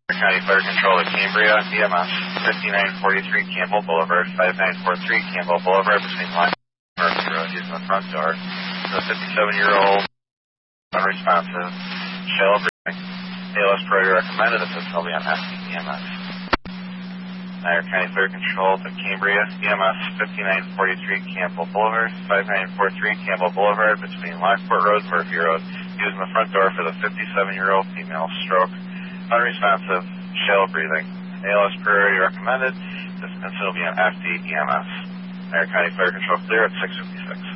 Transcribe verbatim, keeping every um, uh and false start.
County Fire Control at Cambria, E M S fifty-nine forty-three Campbell Boulevard, five nine four three Campbell Boulevard between Line and Murphy Road using the front door. The fifty-seven-year-old unresponsive, shallow breathing. A L S priority recommended. Assist will be on F D E M S. Niagara County Fire Control at Cambria, E M S fifty-nine forty-three Campbell Boulevard, five nine four three Campbell Boulevard between Lockport Road and Murphy Road using the front door for the fifty-seven-year-old female, stroke, unresponsive, shallow breathing. A L S priority recommended. This incident will be on F D E M S. Niagara County Fire Control clear at six fifty-six.